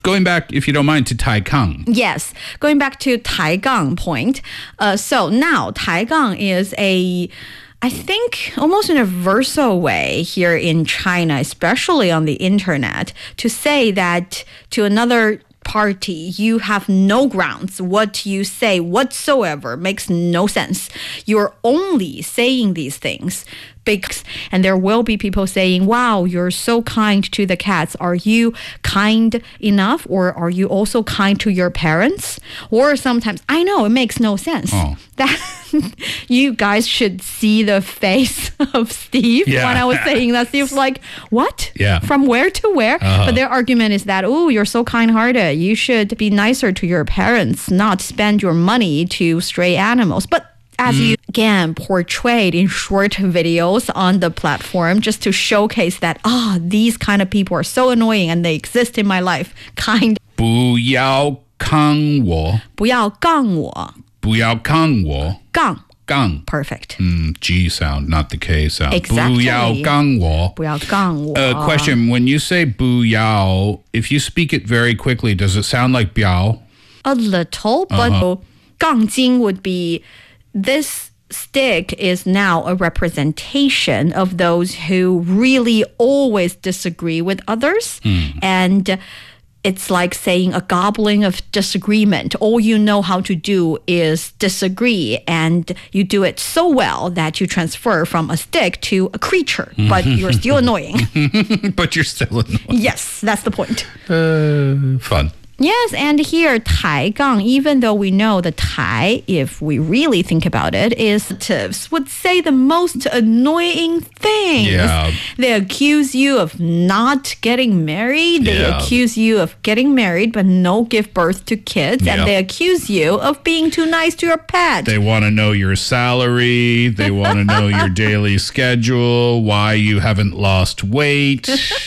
Going back, if you don't mind, to Taikang. Yes, going back to Taigang point. So now Taigang is I think almost universal way here in China, especially on the internet, to say that to another party, you have no grounds. What you say whatsoever makes no sense. You're only saying these things because, and there will be people saying, wow, you're so kind to the cats. Are you kind enough? Or are you also kind to your parents? Or sometimes, I know, it makes no sense. That you guys should see the face of Steve when I was saying that. Steve's like, what? Yeah. From where to where? But their argument is that, oh, you're so kind-hearted. You should be nicer to your parents, not spend your money to stray animals. But as you, again, portrayed in short videos on the platform just to showcase that, these kind of people are so annoying and they exist in my life. Kind. 不要抗我， 不要杠我。 不要抗我。 杠。 杠。 Perfect. G sound, not the K sound. Exactly. 不要杠我。 不要杠我。 Question, when you say 不要, if you speak it very quickly, does it sound like 表? A little, but 杠精 would be this stick is now a representation of those who really always disagree with others. And it's like saying a gobbling of disagreement. All you know how to do is disagree, and you do it so well that you transfer from a stick to a creature, but you're still annoying. But you're still annoying. Yes, that's the point. Fun. Yes, and here, Taigang, even though we know the Tai, if we really think about it, would say the most annoying things. Yeah. They accuse you of not getting married. They accuse you of getting married but no give birth to kids. And they accuse you of being too nice to your pet. They want to know your salary. They want to know your daily schedule, why you haven't lost weight.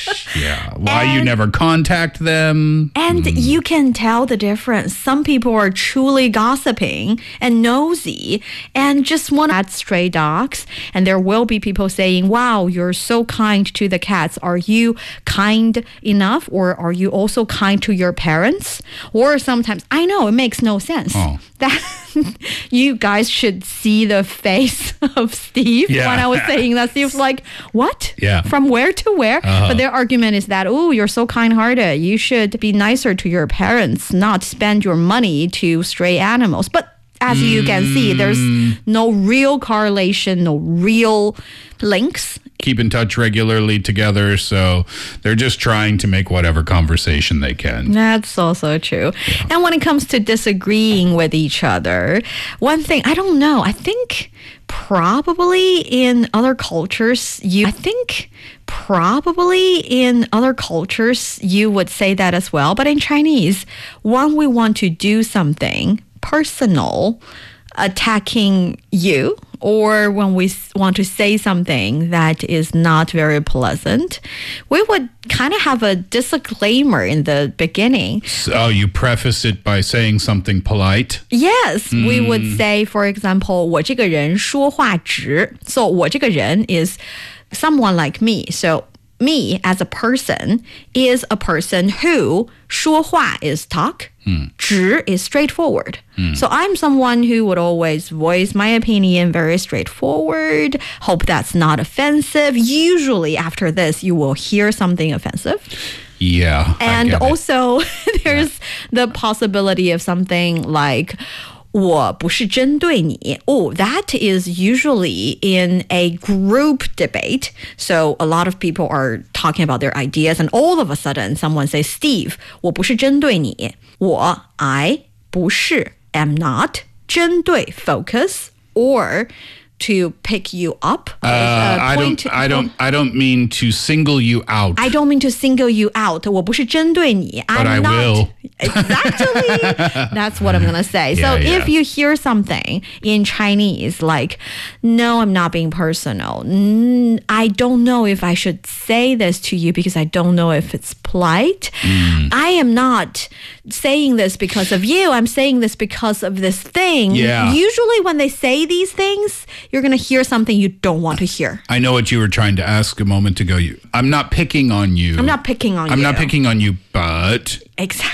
Why you never contact them. And you can tell the difference. Some people are truly gossiping and nosy and just want to add stray dogs. And there will be people saying, wow, you're so kind to the cats. Are you kind enough? Or are you also kind to your parents? Or sometimes, I know, it makes no sense. That you guys should see the face of Steve when I was saying that. Steve's like, what? From where to where? But their argument is that, oh, you're so kind-hearted. You should be nicer to your parents, not spend your money to stray animals. But as you can see, there's no real correlation, no real links. Keep in touch regularly together, so they're just trying to make whatever conversation they can. That's also true. And when it comes to disagreeing with each other, one thing, I don't know, I think probably in other cultures, you would say that as well. But in Chinese, when we want to do something personal, attacking you, or when we want to say something that is not very pleasant, we would kind of have a disclaimer in the beginning. So you preface it by saying something polite? Yes, we would say, for example, 我这个人说话直. So 我这个人 is someone like me. So me as a person is a person who 说话 is talk. 直 is straightforward. So I'm someone who would always voice my opinion very straightforward. Hope that's not offensive. Usually after this, you will hear something offensive. Yeah. And also there's the possibility of something like 我不是针对你. Oh, that is usually in a group debate. So a lot of people are talking about their ideas, and all of a sudden someone says, Steve, 我不是针对你. I 不是 am not 针对 focus, or to pick you up. I don't mean to single you out. I don't mean to single you out. 我不是针对你. But I will. Exactly. That's what I'm going to say. So if you hear something in Chinese like, no, I'm not being personal. I don't know if I should say this to you because I don't know if it's polite. I am not saying this because of you. I'm saying this because of this thing. Yeah. Usually when they say these things, you're going to hear something you don't want to hear. I know what you were trying to ask a moment ago. I'm not picking on you. I'm not picking on you. I'm not picking on you, but... Exactly.